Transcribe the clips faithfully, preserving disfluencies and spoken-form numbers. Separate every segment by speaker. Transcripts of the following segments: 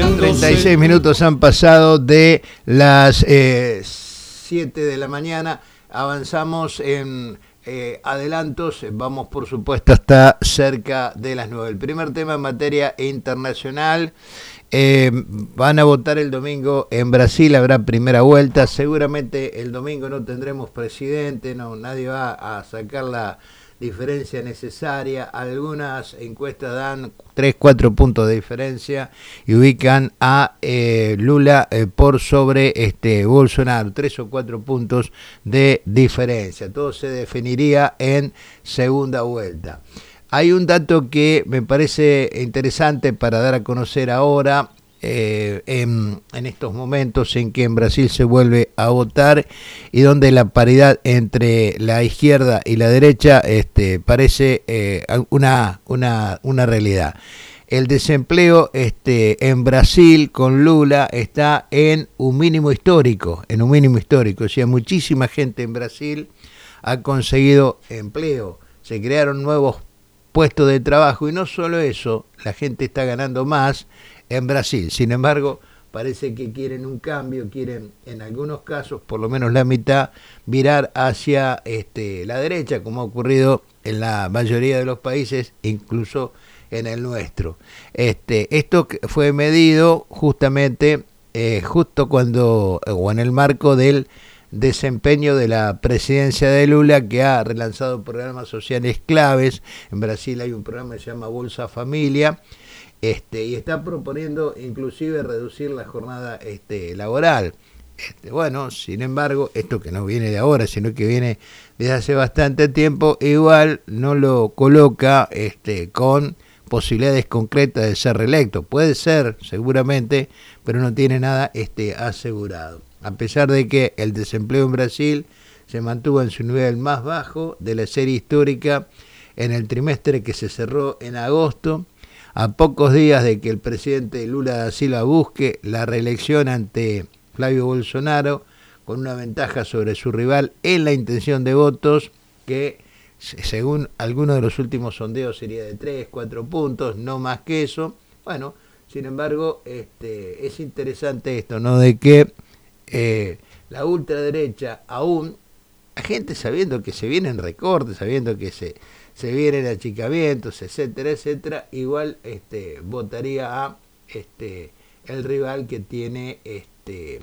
Speaker 1: treinta y seis minutos han pasado de las eh, siete de la mañana. Avanzamos en eh, adelantos. Vamos, por supuesto, hasta cerca de las nueve. El primer tema en materia internacional. Eh, van a votar el domingo en Brasil, habrá primera vuelta. Seguramente el domingo no tendremos presidente, no, nadie va a sacar la diferencia necesaria. Algunas encuestas dan tres, cuatro puntos de diferencia y ubican a eh, Lula eh, por sobre este Bolsonaro, tres o cuatro puntos de diferencia. Todo se definiría en segunda vuelta. Hay un dato que me parece interesante para dar a conocer ahora, eh, en, en estos momentos en que en Brasil se vuelve a votar y donde la paridad entre la izquierda y la derecha este, parece eh, una, una, una realidad. El desempleo este, en Brasil con Lula está en un mínimo histórico, en un mínimo histórico. O sea, muchísima gente en Brasil ha conseguido empleo, se crearon nuevos puestos de trabajo y no solo eso, la gente está ganando más en Brasil. Sin embargo, parece que quieren un cambio, quieren en algunos casos, por lo menos la mitad, virar hacia este, la derecha, como ha ocurrido en la mayoría de los países, incluso en el nuestro. Este, esto fue medido justamente eh, justo cuando, o en el marco del desempeño de la presidencia de Lula, que ha relanzado programas sociales claves. En Brasil hay un programa que se llama Bolsa Familia, este, y está proponiendo inclusive reducir la jornada este, laboral. Este, bueno, sin embargo, esto que no viene de ahora, sino que viene desde hace bastante tiempo, igual no lo coloca este, con posibilidades concretas de ser reelecto. Puede ser, seguramente, pero no tiene nada este, asegurado. A pesar de que el desempleo en Brasil se mantuvo en su nivel más bajo de la serie histórica en el trimestre que se cerró en agosto, a pocos días de que el presidente Lula da Silva busque la reelección ante Flavio Bolsonaro, con una ventaja sobre su rival en la intención de votos, que según algunos de los últimos sondeos sería de tres, cuatro puntos, no más que eso. Bueno, sin embargo, este, es interesante esto, ¿no? De que Eh, la ultraderecha aún, la gente sabiendo que se vienen recortes, sabiendo que se, se vienen achicamientos, etcétera, etcétera, igual este, votaría a este, el rival que tiene este,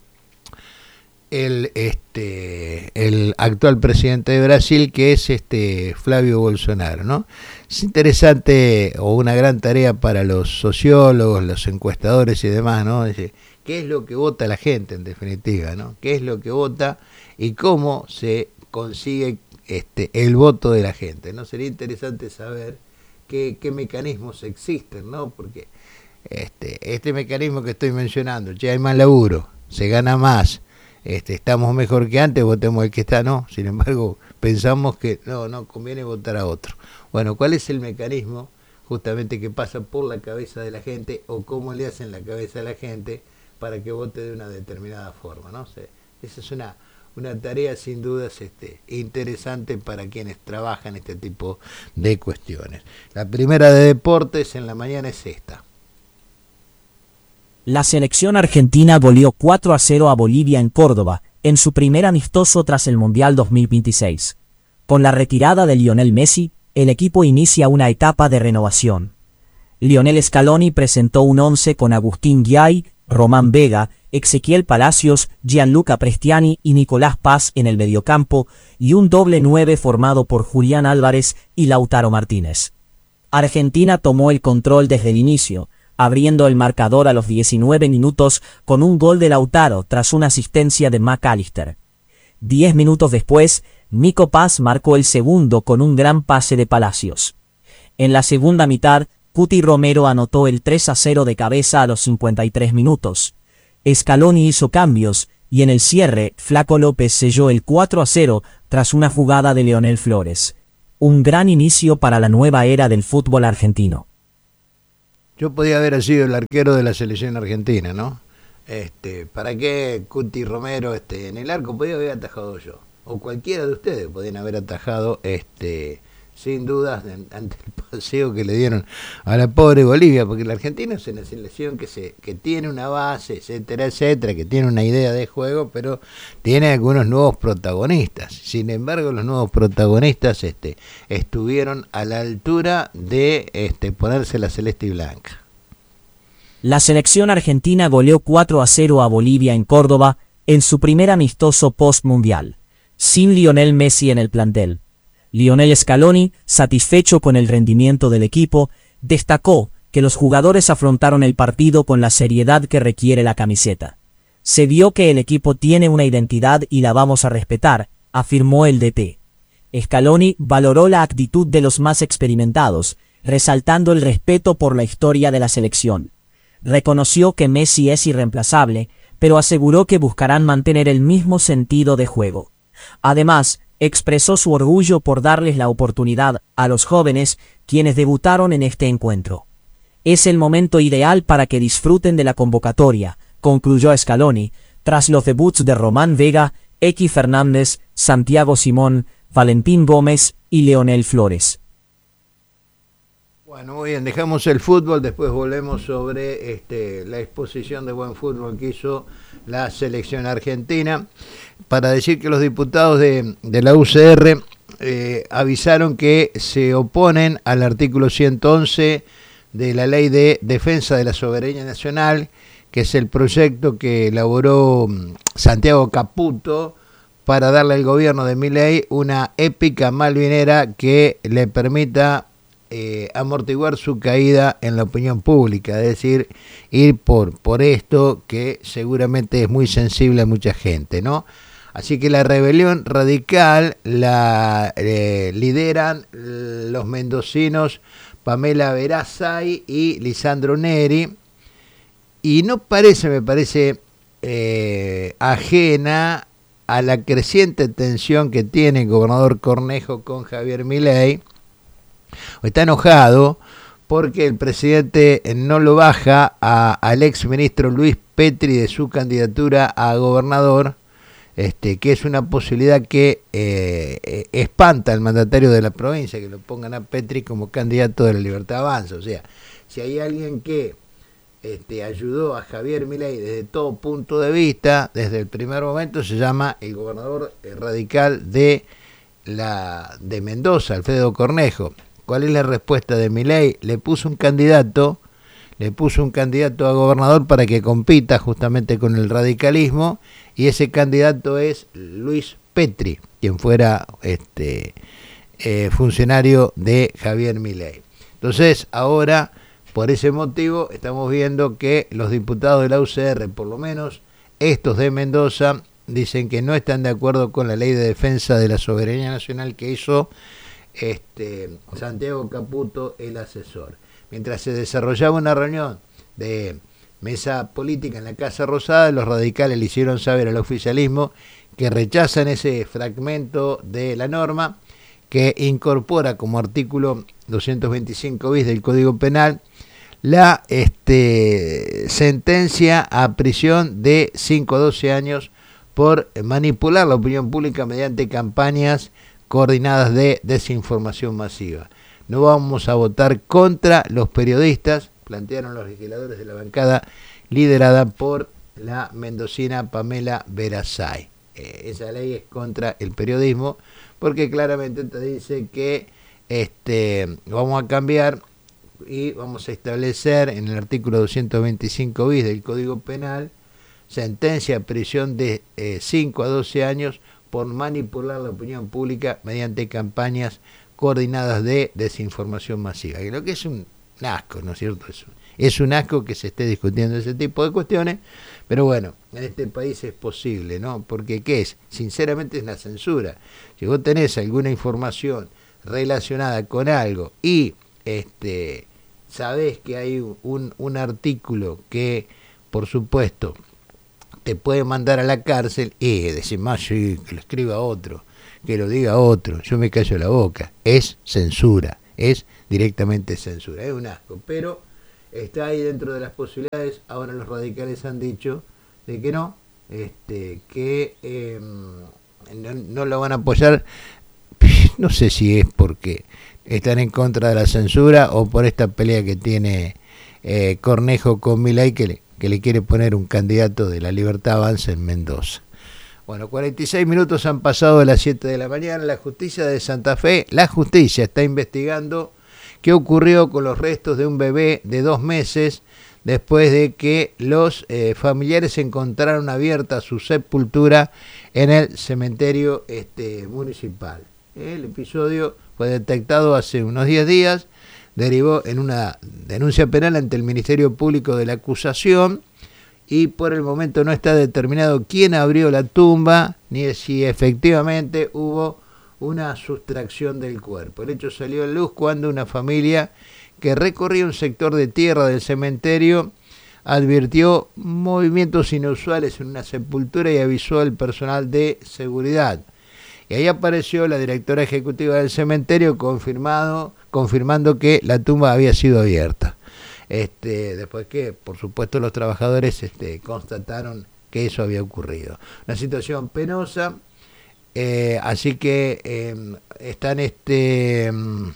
Speaker 1: el, este, el actual presidente de Brasil, que es este Flavio Bolsonaro, ¿no? Es interesante, o una gran tarea para los sociólogos, los encuestadores y demás, ¿no? Es decir, ¿qué es lo que vota la gente en definitiva, ¿no? ¿Qué es lo que vota y cómo se consigue este, el voto de la gente, ¿no? Sería interesante saber qué, qué mecanismos existen, ¿no? Porque este, este mecanismo que estoy mencionando, ya hay más laburo, se gana más, este, estamos mejor que antes, votemos el que está, no. Sin embargo, pensamos que no, no conviene votar a otro. Bueno, ¿cuál es el mecanismo justamente que pasa por la cabeza de la gente, o cómo le hacen la cabeza a la gente para que vote de una determinada forma, ¿no? O sea, esa es una, una tarea sin dudas este, interesante para quienes trabajan este tipo de cuestiones. La primera de deportes en la mañana es esta.
Speaker 2: La selección argentina goleó cuatro a cero a Bolivia en Córdoba, en su primer amistoso tras el Mundial dos mil veintiséis. Con la retirada de Lionel Messi, el equipo inicia una etapa de renovación. Lionel Scaloni presentó un once con Agustín Guiay, Román Vega, Ezequiel Palacios, Gianluca Prestiani y Nicolás Paz en el mediocampo, y un doble nueve formado por Julián Álvarez y Lautaro Martínez. Argentina tomó el control desde el inicio, abriendo el marcador a los diecinueve minutos con un gol de Lautaro tras una asistencia de McAllister. Diez minutos después, Nico Paz marcó el segundo con un gran pase de Palacios. En la segunda mitad, Cuti Romero anotó el tres a cero de cabeza a los cincuenta y tres minutos. Scaloni hizo cambios, y en el cierre, Flaco López selló el cuatro a cero tras una jugada de Leonel Flores. Un gran inicio para la nueva era del fútbol argentino.
Speaker 1: Yo podía haber sido el arquero de la selección argentina, ¿no? Este, ¿para qué Cuti Romero este, en el arco? Podía haber atajado yo. O cualquiera de ustedes podían haber atajado este, sin dudas, ante el paseo que le dieron a la pobre Bolivia, porque la Argentina es una selección que se que tiene una base, etcétera, etcétera, que tiene una idea de juego, pero tiene algunos nuevos protagonistas. Sin embargo, los nuevos protagonistas este, estuvieron a la altura de este, ponerse la celeste y blanca.
Speaker 2: La selección argentina goleó cuatro a cero a Bolivia en Córdoba en su primer amistoso post-mundial, sin Lionel Messi en el plantel. Lionel Scaloni, satisfecho con el rendimiento del equipo, destacó que los jugadores afrontaron el partido con la seriedad que requiere la camiseta. Se vio que el equipo tiene una identidad y la vamos a respetar, afirmó el D T. Scaloni valoró la actitud de los más experimentados, resaltando el respeto por la historia de la selección. Reconoció que Messi es irreemplazable, pero aseguró que buscarán mantener el mismo sentido de juego. Además, expresó su orgullo por darles la oportunidad a los jóvenes quienes debutaron en este encuentro. Es el momento ideal para que disfruten de la convocatoria, concluyó Scaloni, tras los debuts de Román Vega, Eky Fernández, Santiago Simón, Valentín Gómez y Leonel Flores.
Speaker 1: Bueno, muy bien, dejamos el fútbol, después volvemos sobre este, la exposición de buen fútbol que hizo la selección argentina, para decir que los diputados de, de la U C R eh, avisaron que se oponen al artículo ciento once de la Ley de Defensa de la Soberanía Nacional, que es el proyecto que elaboró Santiago Caputo para darle al gobierno de Milei una épica malvinera que le permita Eh, amortiguar su caída en la opinión pública, es decir, ir por, por esto que seguramente es muy sensible a mucha gente, ¿no? Así que la rebelión radical la eh, lideran los mendocinos Pamela Verasay y Lisandro Neri, y no parece, me parece eh, ajena a la creciente tensión que tiene el gobernador Cornejo con Javier Milei. Está enojado porque el presidente no lo baja a, al ex ministro Luis Petri de su candidatura a gobernador, este, que es una posibilidad que eh, espanta al mandatario de la provincia, que lo pongan a Petri como candidato de la Libertad Avanza. O sea, si hay alguien que este, ayudó a Javier Milei desde todo punto de vista, desde el primer momento, se llama el gobernador radical de, la, de Mendoza, Alfredo Cornejo. ¿Cuál es la respuesta de Milei? Le puso un candidato, le puso un candidato a gobernador para que compita justamente con el radicalismo, y ese candidato es Luis Petri, quien fuera este eh, funcionario de Javier Milei. Entonces, ahora, por ese motivo, estamos viendo que los diputados de la U C R, por lo menos estos de Mendoza, dicen que no están de acuerdo con la Ley de Defensa de la Soberanía Nacional que hizo Este, Santiago Caputo, el asesor. Mientras se desarrollaba una reunión de mesa política en la Casa Rosada, los radicales le hicieron saber al oficialismo que rechazan ese fragmento de la norma que incorpora como artículo doscientos veinticinco bis del Código Penal la este, sentencia a prisión de cinco a doce años por manipular la opinión pública mediante campañas coordinadas de desinformación masiva. No vamos a votar contra los periodistas, plantearon los legisladores de la bancada liderada por la mendocina Pamela Verasay. Eh, esa ley es contra el periodismo porque claramente te dice que este, vamos a cambiar y vamos a establecer en el artículo doscientos veinticinco bis del Código Penal sentencia a prisión de eh, cinco a doce años por manipular la opinión pública mediante campañas coordinadas de desinformación masiva. Y lo que es un asco, ¿no es cierto? Es un, es un asco que se esté discutiendo ese tipo de cuestiones, pero bueno, en este país es posible, ¿no? Porque ¿qué es? Sinceramente es la censura. Si vos tenés alguna información relacionada con algo y este sabés que hay un, un artículo que, por supuesto, te puede mandar a la cárcel, y decir más, sí, que lo escriba otro, que lo diga otro, yo me callo la boca. Es censura, es directamente censura, es un asco, pero está ahí dentro de las posibilidades. Ahora los radicales han dicho de que no, este, que eh, no, no lo van a apoyar. no sé si es porque están en contra de la censura o por esta pelea que tiene eh, Cornejo con Milei, que le, que le quiere poner un candidato de la Libertad Avanza en Mendoza. Bueno, cuarenta y seis minutos han pasado de las siete de la mañana. La justicia de Santa Fe, la justicia está investigando qué ocurrió con los restos de un bebé de dos meses después de que los eh, familiares encontraron abierta su sepultura en el cementerio este, municipal. El episodio fue detectado hace unos diez días, derivó en una denuncia penal ante el Ministerio Público de la acusación y por el momento no está determinado quién abrió la tumba ni si efectivamente hubo una sustracción del cuerpo. El hecho salió a luz cuando una familia que recorría un sector de tierra del cementerio advirtió movimientos inusuales en una sepultura y avisó al personal de seguridad. Y ahí apareció la directora ejecutiva del cementerio confirmado, confirmando que la tumba había sido abierta. Este, después que, por supuesto, los trabajadores este, constataron que eso había ocurrido. Una situación penosa, eh, así que eh, están este,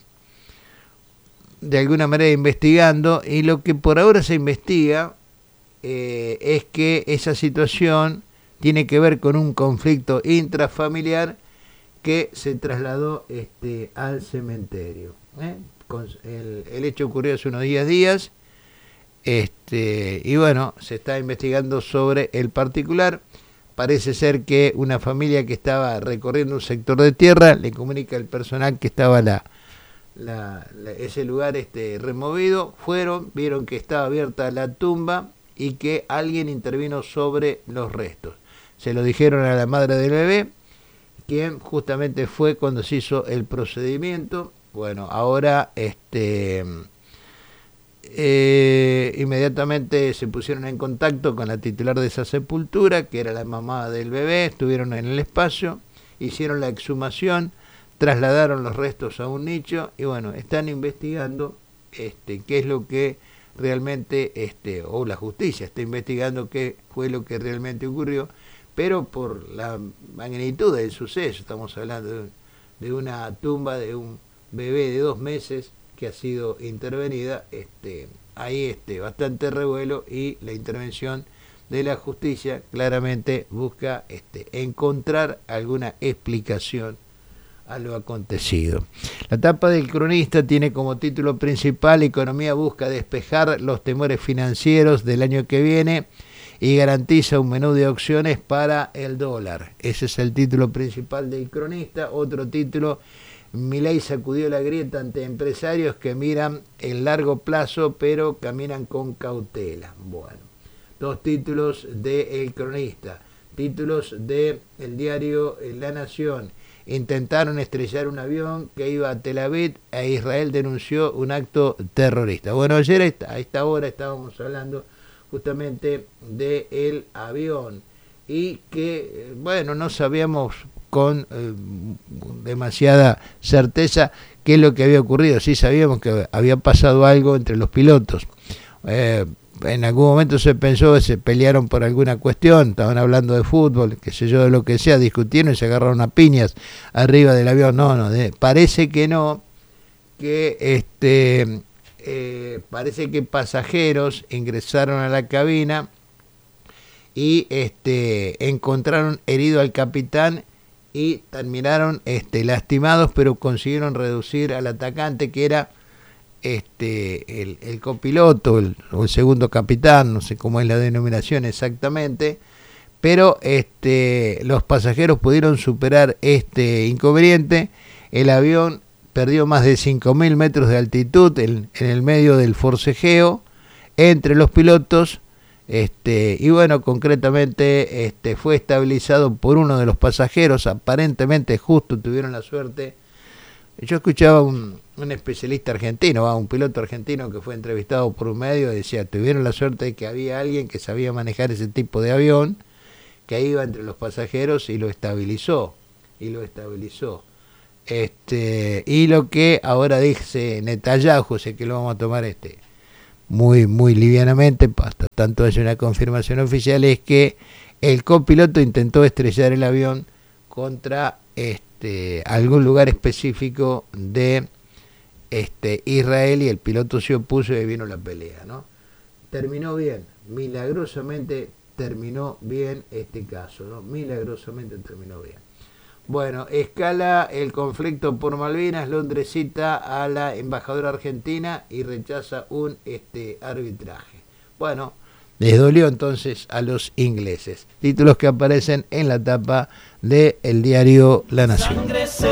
Speaker 1: de alguna manera investigando, y lo que por ahora se investiga eh, es que esa situación tiene que ver con un conflicto intrafamiliar que se trasladó este, al cementerio. ¿eh? Con el, el hecho ocurrió hace unos diez días, este, y bueno, se está investigando sobre el particular. Parece ser que una familia que estaba recorriendo un sector de tierra le comunica al personal que estaba la, la, la, ese lugar este, removido, fueron, vieron que estaba abierta la tumba y que alguien intervino sobre los restos. Se lo dijeron a la madre del bebé, quien justamente fue cuando se hizo el procedimiento. Bueno, ahora este eh, inmediatamente se pusieron en contacto con la titular de esa sepultura, que era la mamá del bebé, estuvieron en el espacio, hicieron la exhumación, trasladaron los restos a un nicho y bueno, están investigando este qué es lo que realmente, este o la justicia está investigando qué fue lo que realmente ocurrió. Pero por la magnitud del suceso, estamos hablando de, de una tumba de un bebé de dos meses que ha sido intervenida, este, hay este, bastante revuelo y la intervención de la justicia claramente busca este, encontrar alguna explicación a lo acontecido. La tapa del Cronista tiene como título principal: Economía busca despejar los temores financieros del año que viene y garantiza un menú de opciones para el dólar. Ese es el título principal del Cronista. Otro título: Milei sacudió la grieta ante empresarios que miran el largo plazo pero caminan con cautela. Bueno, dos títulos de El Cronista. Títulos de el diario La Nación: intentaron estrellar un avión que iba a Tel Aviv e Israel denunció un acto terrorista. Bueno, ayer a esta hora estábamos hablando justamente del avión y que, bueno, no sabíamos con eh, demasiada certeza qué es lo que había ocurrido. Sí sabíamos que había pasado algo entre los pilotos. Eh, en algún momento se pensó que se pelearon por alguna cuestión, estaban hablando de fútbol, qué sé yo, de lo que sea, discutieron y se agarraron a piñas arriba del avión. No, no, de, parece que no, que este... Eh, parece que pasajeros ingresaron a la cabina y este, encontraron herido al capitán y terminaron este, lastimados, pero consiguieron reducir al atacante, que era este, el, el copiloto el, o el segundo capitán, no sé cómo es la denominación exactamente, pero este, los pasajeros pudieron superar este inconveniente. El avión perdió más de cinco mil metros de altitud en, en el medio del forcejeo entre los pilotos, este, y bueno, concretamente este, fue estabilizado por uno de los pasajeros. Aparentemente justo tuvieron la suerte. Yo escuchaba un, un especialista argentino, un piloto argentino que fue entrevistado por un medio y decía, tuvieron la suerte de que había alguien que sabía manejar ese tipo de avión, que iba entre los pasajeros y lo estabilizó, y lo estabilizó. Este, y lo que ahora dice Netanyahu, sé que lo vamos a tomar este muy muy livianamente, hasta tanto es una confirmación oficial, es que el copiloto intentó estrellar el avión contra este, algún lugar específico de este, Israel, y el piloto se opuso y vino la pelea, ¿no? Terminó bien, milagrosamente terminó bien este caso, ¿no? Milagrosamente terminó bien. Bueno, escala el conflicto por Malvinas. Londres cita a la embajadora argentina y rechaza un este, arbitraje. Bueno, les dolió entonces a los ingleses. Títulos que aparecen en la tapa del diario La Nación.